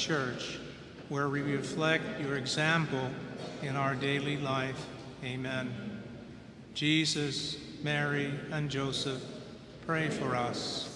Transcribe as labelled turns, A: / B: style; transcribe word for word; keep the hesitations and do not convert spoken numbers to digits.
A: church, where we reflect your example in our daily life. Amen. Jesus, Mary, and Joseph, pray for us.